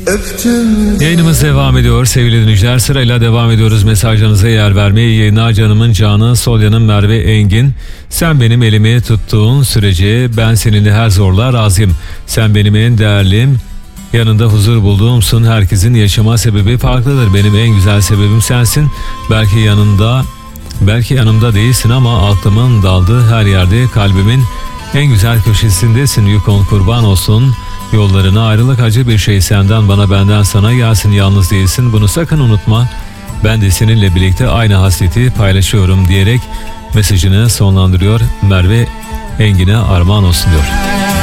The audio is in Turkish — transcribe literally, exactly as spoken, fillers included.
Yayınımız devam ediyor sevgili dinleyiciler. Sırayla devam ediyoruz mesajlarınıza yer vermeye. İyi yayınlar canımın canı, sol yanım Merve Engin. Sen benim elimi tuttuğun sürece ben seninle her zorla razıyım. Sen benim en değerlim, yanında huzur bulduğumsun. Herkesin yaşama sebebi farklıdır. Benim en güzel sebebim sensin. Belki yanında, belki yanımda değilsin ama aklımın daldığı her yerde, kalbimin en güzel köşesindesin. Yukon kurban olsun yollarına, ayrılık acı bir şey, senden bana benden sana gelsin, yalnız değilsin, bunu sakın unutma, ben de seninle birlikte aynı hasreti paylaşıyorum diyerek mesajını sonlandırıyor. Merve Engin'e armağan olsun diyor.